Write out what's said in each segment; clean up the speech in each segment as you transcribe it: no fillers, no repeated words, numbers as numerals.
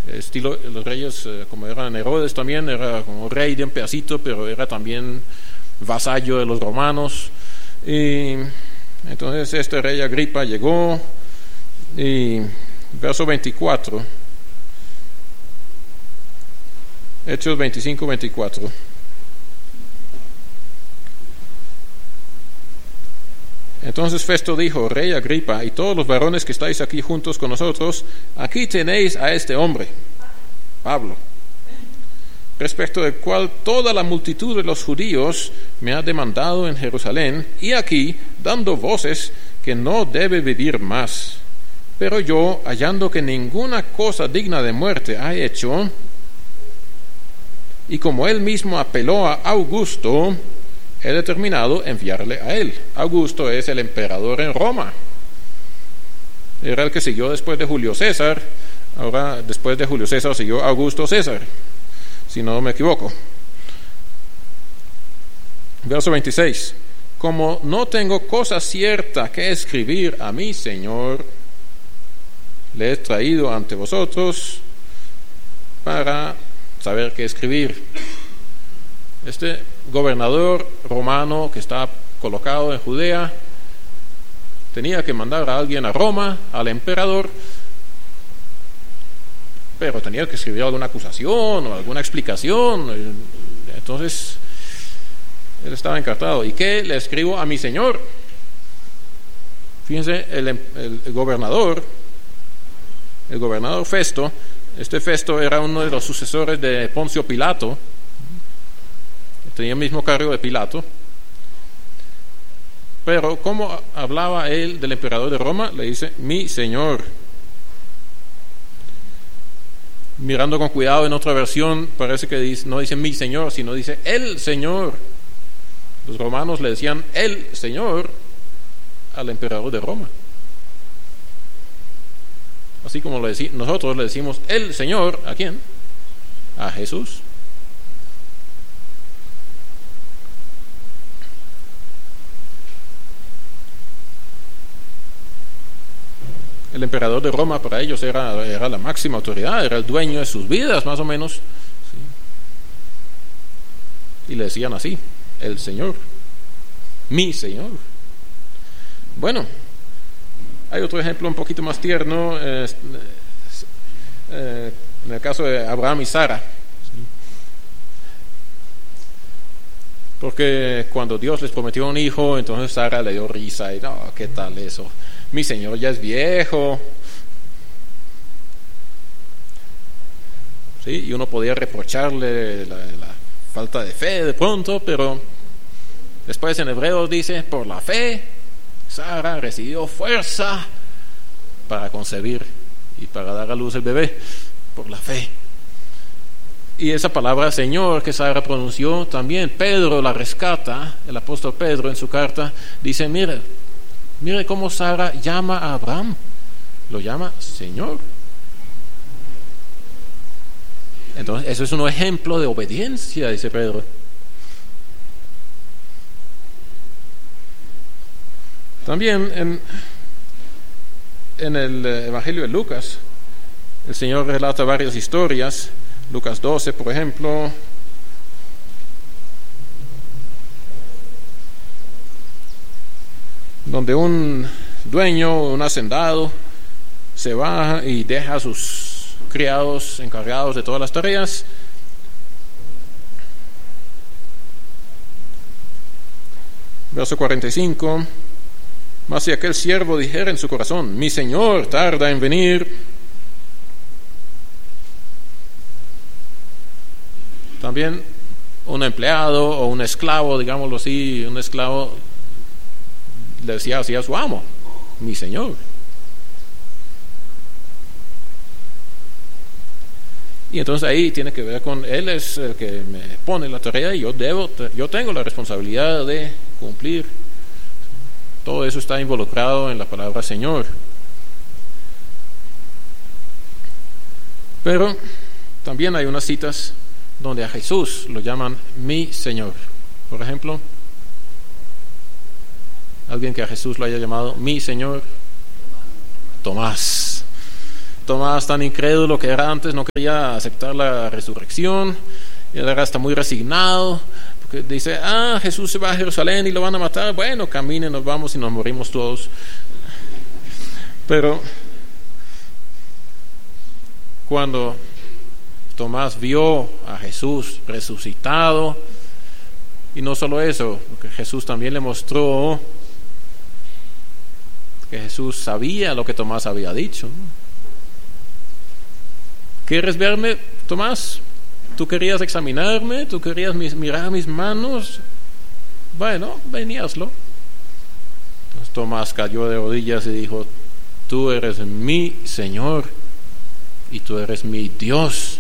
estilo, los reyes, como eran Herodes también, era como rey de un pedacito, pero era también vasallo de los romanos. Y entonces este rey Agripa llegó, y verso 24, Hechos 25-24. Entonces Festo dijo: Rey Agripa, y todos los varones que estáis aquí juntos con nosotros, aquí tenéis a este hombre, Pablo, respecto del cual toda la multitud de los judíos me ha demandado en Jerusalén, y aquí dando voces que no debe vivir más. Pero yo, hallando que ninguna cosa digna de muerte ha hecho, y como él mismo apeló a Augusto, he determinado enviarle a él. Augusto es el emperador en Roma. Era el que siguió después de Julio César. Ahora, después de Julio César, siguió Augusto César, si no me equivoco. Verso 26. Como no tengo cosa cierta que escribir a mi Señor, le he traído ante vosotros para saber qué escribir. Este gobernador romano que está colocado en Judea tenía que mandar a alguien a Roma, al emperador, pero tenía que escribir alguna acusación o alguna explicación. Entonces él estaba encartado. ¿Y qué le escribo a mi Señor? Fíjense, el gobernador Festo. Este Festo era uno de los sucesores de Poncio Pilato. Tenía el mismo cargo de Pilato. Pero ¿cómo hablaba él del emperador de Roma? Le dice: mi Señor. Mirando con cuidado en otra versión, parece que no dice mi Señor, sino dice el Señor. Los romanos le decían el Señor al emperador de Roma. Así como nosotros le decimos el Señor, ¿a quién? A Jesús. El emperador de Roma para ellos era la máxima autoridad, era el dueño de sus vidas, más o menos. ¿Sí? Y le decían así: el Señor, mi Señor. Bueno, hay otro ejemplo un poquito más tierno, en el caso de Abraham y Sara. Porque cuando Dios les prometió un hijo, entonces Sara le dio risa y no, ¿qué tal eso? Mi Señor ya es viejo. ¿Sí? Y uno podía reprocharle la falta de fe de pronto, pero después en Hebreos dice: por la fe Sara recibió fuerza para concebir y para dar a luz el bebé, por la fe. Y esa palabra Señor que Sara pronunció, también Pedro la rescata. El apóstol Pedro en su carta dice: mire cómo Sara llama a Abraham, lo llama Señor. Entonces eso es un ejemplo de obediencia, dice Pedro. También en el Evangelio de Lucas, el Señor relata varias historias. Lucas 12, por ejemplo, donde un dueño, un hacendado, se va y deja a sus criados encargados de todas las tareas. Verso 45: mas si aquel siervo dijera en su corazón: mi Señor tarda en venir. También un empleado o un esclavo, digámoslo así, un esclavo le decía así a su amo: mi Señor. Y entonces ahí tiene que ver con él, es el que me pone la tarea y yo tengo la responsabilidad de cumplir. Todo eso está involucrado en la palabra Señor. Pero también hay unas citas donde a Jesús lo llaman mi Señor. Por ejemplo, alguien que a Jesús lo haya llamado mi Señor: Tomás. Tomás, tan incrédulo que era antes, no quería aceptar la resurrección. Él era hasta muy resignado, porque dice, Jesús se va a Jerusalén y lo van a matar. Bueno, caminen, nos vamos y nos morimos todos. Pero cuando Tomás vio a Jesús resucitado, y no solo eso, porque Jesús también le mostró que Jesús sabía lo que Tomás había dicho. ¿Quieres verme, Tomás? ¿Tú querías examinarme? ¿Tú querías mirar mis manos? Bueno, ven y hazlo. Entonces Tomás cayó de rodillas y dijo, tú eres mi Señor y tú eres mi Dios.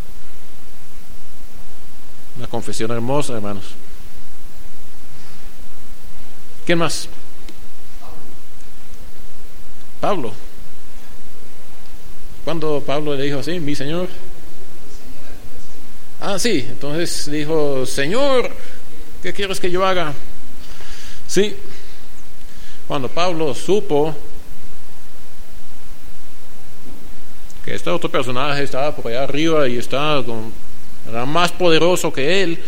Una confesión hermosa, hermanos. ¿Quién más? Pablo. ¿Cuándo Pablo le dijo así, mi Señor? Sí, entonces dijo, Señor, ¿qué quieres que yo haga? Sí, cuando Pablo supo que este otro personaje estaba por allá arriba y era más poderoso que él,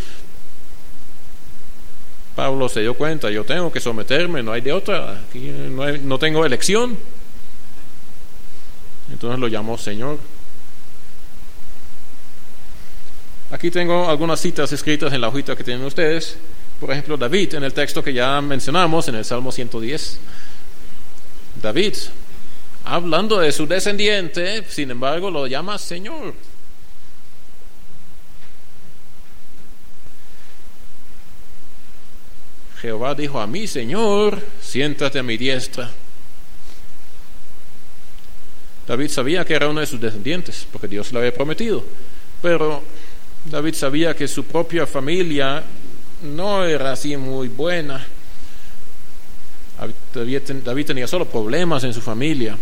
Pablo se dio cuenta, yo tengo que someterme, no hay de otra, aquí no tengo elección. Entonces lo llamó Señor. Aquí tengo algunas citas escritas en la hojita que tienen ustedes. Por ejemplo, David, en el texto que ya mencionamos, en el Salmo 110. David, hablando de su descendiente, sin embargo, lo llama Señor. Jehová dijo a mi Señor, siéntate a mi diestra. David sabía que era uno de sus descendientes, porque Dios le había prometido. Pero David sabía que su propia familia no era así muy buena. David tenía solo problemas en su familia.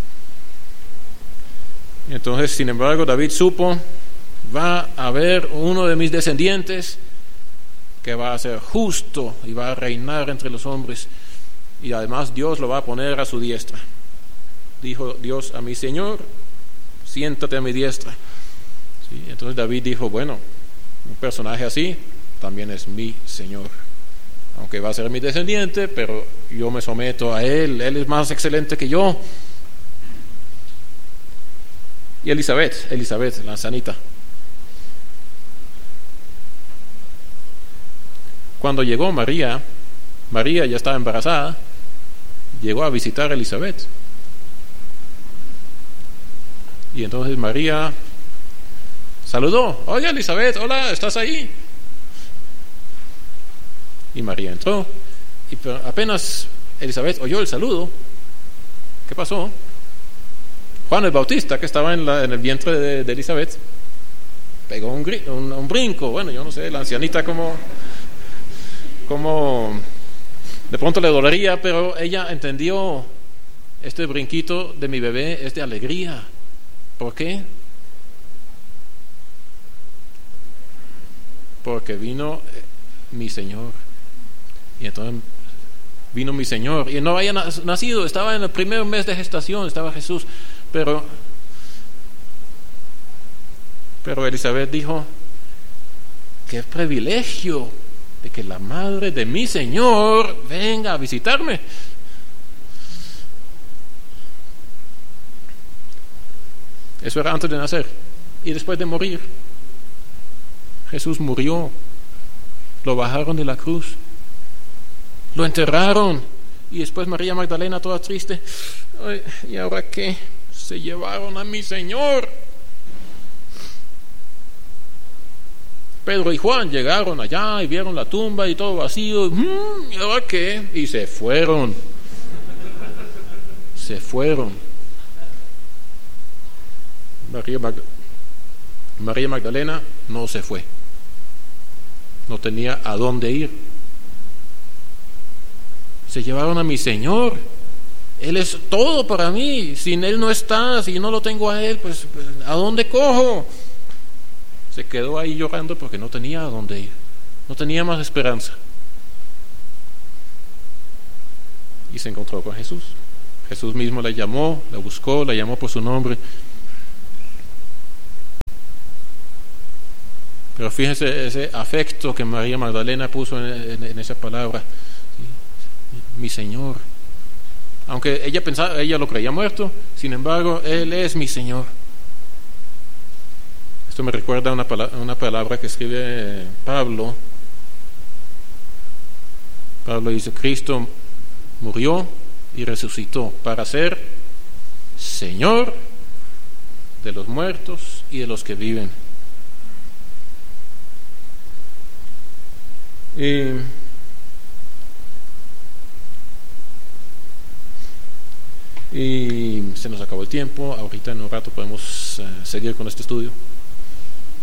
Entonces, sin embargo, David supo, va a haber uno de mis descendientes que va a ser justo y va a reinar entre los hombres, y además Dios lo va a poner a su diestra. Dijo Dios a mi Señor, siéntate a mi diestra. ¿Sí? Entonces David dijo, bueno, un personaje así también es mi Señor, aunque va a ser mi descendiente, pero yo me someto a él es más excelente que yo. Y Elizabeth, la ancianita, cuando llegó María ya estaba embarazada, llegó a visitar a Elizabeth. Y entonces María saludó, oye Elizabeth, hola, ¿estás ahí? Y María entró, y apenas Elizabeth oyó el saludo, ¿qué pasó? Juan el Bautista, que estaba en el vientre de Elizabeth, pegó un brinco. Bueno, yo no sé, la ancianita como de pronto le dolería, pero ella entendió, este brinquito de mi bebé es de alegría. ¿Por qué? Porque vino mi Señor. Y entonces vino mi Señor. Y no había nacido, estaba en el primer mes de gestación, estaba Jesús. Pero Elizabeth dijo, qué privilegio de que la madre de mi Señor venga a visitarme. Eso era antes de nacer. Y después de morir, Jesús murió, lo bajaron de la cruz, lo enterraron, y después María Magdalena, toda triste, ay, ¿y ahora qué? Se llevaron a mi Señor. Pedro y Juan llegaron allá y vieron la tumba y todo vacío. ¿Y ahora qué? Y se fueron. María Magdalena no se fue. No tenía a dónde ir. Se llevaron a mi Señor. Él es todo para mí. Sin Él no está, si no lo tengo a Él, pues ¿a dónde cojo? Se quedó ahí llorando porque no tenía a dónde ir. No tenía más esperanza. Y se encontró con Jesús. Jesús mismo la llamó, la buscó, la llamó por su nombre. Pero fíjense ese afecto que María Magdalena puso en esa palabra, mi Señor. Aunque ella lo creía muerto, sin embargo, Él es mi Señor. Esto me recuerda a una palabra que escribe Pablo. Pablo dice: Cristo murió y resucitó para ser Señor de los muertos y de los que viven. Y se nos acabó el tiempo. Ahorita en un rato podemos seguir con este estudio.